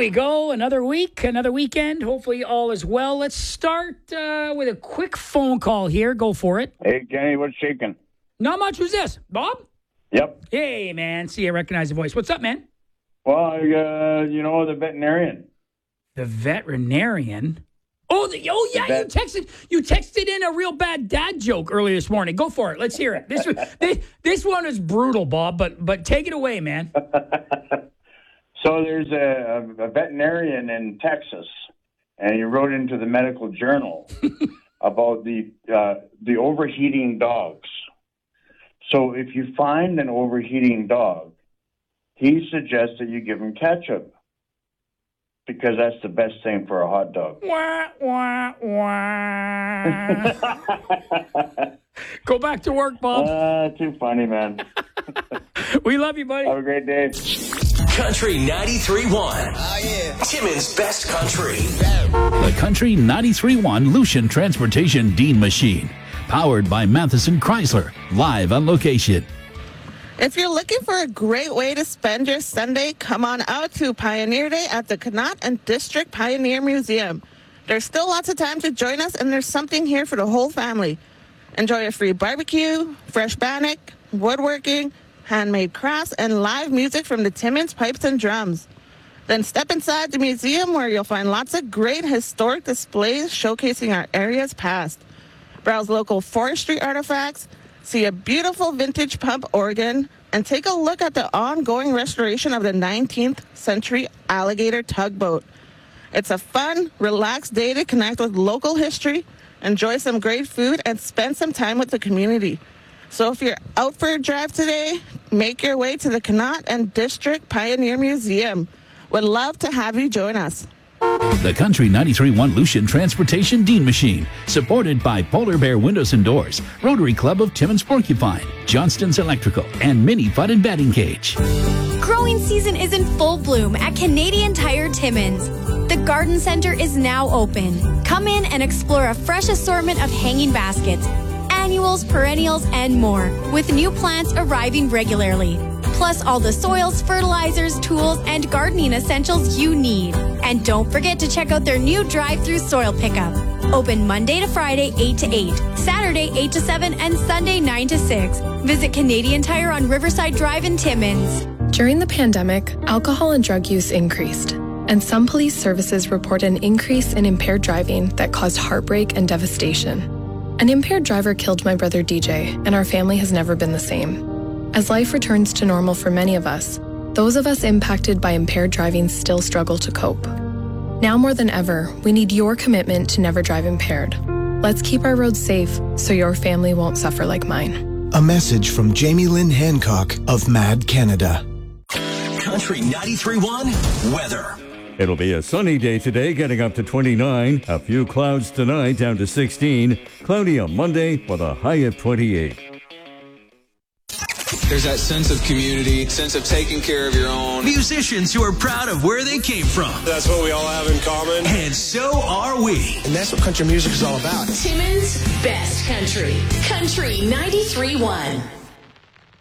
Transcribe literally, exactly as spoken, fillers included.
we go. Another week, another weekend. Hopefully all is well. Let's start uh, with a quick phone call here. Go for it. Hey, Kenny, what's shaking? Not much. Who's this? Bob? Yep. Hey, man. See, I recognize the voice. What's up, man? Well, uh, you know, the veterinarian. The veterinarian? Oh, the, oh yeah, vet- you texted you texted in a real bad dad joke earlier this morning. Go for it. Let's hear it. This this, this one is brutal, Bob, but but take it away, man. So there's a, a veterinarian in Texas, and he wrote into the medical journal about the uh, the overheating dogs. So if you find an overheating dog, he suggests that you give him ketchup, because that's the best thing for a hot dog. Wah, wah, wah. Go back to work, Bob. Uh, too funny, man. We love you, buddy. Have a great day. Country ninety-three point one. Oh, yeah. Timmins Best Country. The Country ninety-three point one Lucian Transportation Dean Machine. Powered by Matheson Chrysler. Live on location. If you're looking for a great way to spend your Sunday, come on out to Pioneer Day at the Connaught and District Pioneer Museum. There's still lots of time to join us, and there's something here for the whole family. Enjoy a free barbecue, fresh bannock, woodworking, handmade crafts, and live music from the Timmins Pipes and Drums. Then step inside the museum, where you'll find lots of great historic displays showcasing our area's past. Browse local forestry artifacts, see a beautiful vintage pump organ, and take a look at the ongoing restoration of the nineteenth century alligator tugboat. It's a fun, relaxed day to connect with local history, enjoy some great food, and spend some time with the community. So if you're out for a drive today, make your way to the Connaught and District Pioneer Museum. Would love to have you join us. The Country ninety-three point one Lucian Transportation Dean Machine. Supported by Polar Bear Windows and Doors, Rotary Club of Timmins Porcupine, Johnston's Electrical, and Mini Fun and Batting Cage. Growing season is in full bloom at Canadian Tire Timmins. The garden center is now open. Come in and explore a fresh assortment of hanging baskets, annuals, perennials, and more, with new plants arriving regularly. Plus all the soils, fertilizers, tools, and gardening essentials you need. And don't forget to check out their new drive-through soil pickup. Open Monday to Friday, eight to eight, Saturday, eight to seven, and Sunday, nine to six. Visit Canadian Tire on Riverside Drive in Timmins. During the pandemic, alcohol and drug use increased, and some police services report an increase in impaired driving that caused heartbreak and devastation. An impaired driver killed my brother D J, and our family has never been the same. As life returns to normal for many of us, those of us impacted by impaired driving still struggle to cope. Now more than ever, we need your commitment to never drive impaired. Let's keep our roads safe so your family won't suffer like mine. A message from Jamie Lynn Hancock of MAD Canada. Country ninety-three point one weather. It'll be a sunny day today, getting up to twenty-nine. A few clouds tonight, down to sixteen. Cloudy on Monday with a high of twenty-eight. There's that sense of community, sense of taking care of your own. Musicians who are proud of where they came from. That's what we all have in common. And so are we. And that's what country music is all about. Timmins Best Country. Country ninety-three point one.